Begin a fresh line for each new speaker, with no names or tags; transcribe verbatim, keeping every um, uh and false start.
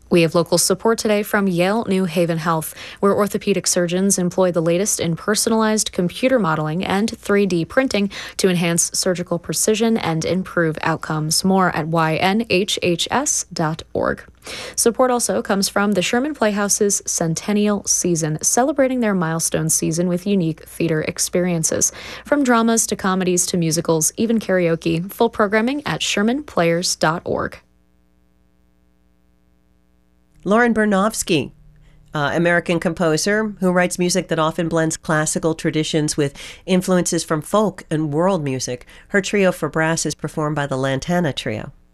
We have local support today from Yale New Haven Health, where orthopedic surgeons employ the latest in personalized computer modeling and three D printing to enhance surgical precision and improve outcomes. More at y n h h s dot org. Support also comes from the Sherman Playhouse's Centennial Season, celebrating their milestone season with unique theater experiences. From dramas to comedies to musicals, even karaoke. Full programming at sherman players dot org.
Lauren Bernofsky, uh, American composer who writes music that often blends classical traditions with influences from folk and world music. Her trio for brass is performed by the Lantana Trio.